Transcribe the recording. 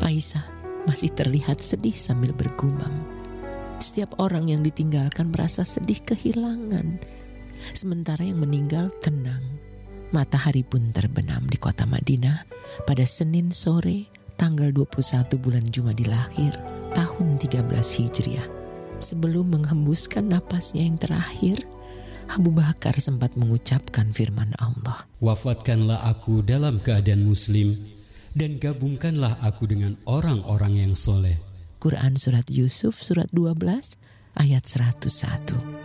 Aisyah masih terlihat sedih sambil bergumam. Setiap orang yang ditinggalkan merasa sedih kehilangan, sementara yang meninggal tenang. Matahari pun terbenam di kota Madinah pada Senin sore tanggal 21 bulan Jumadil Akhir tahun 13 Hijriah. Sebelum menghembuskan napasnya yang terakhir, Abu Bakar sempat mengucapkan firman Allah, "Wafatkanlah aku dalam keadaan muslim dan gabungkanlah aku dengan orang-orang yang soleh." Quran Surat Yusuf Surat 12 ayat 101.